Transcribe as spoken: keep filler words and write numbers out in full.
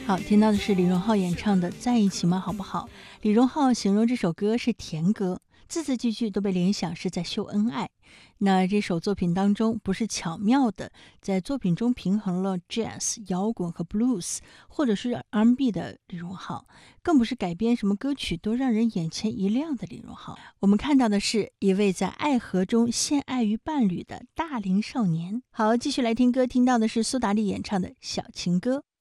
好，听到的是李荣浩演唱的《在一起吗好不好》。李荣浩形容这首歌是甜歌，字字句句都被联想是在秀恩爱。那这首作品当中不是巧妙的在作品中平衡了 jazz 摇滚和 blues 或者是 R and B 的李荣浩，更不是改编什么歌曲都让人眼前一亮的李荣浩。我们看到的是一位在爱河中献爱于伴侣的大龄少年。好，继续来听歌，听到的是苏打绿演唱的小情歌。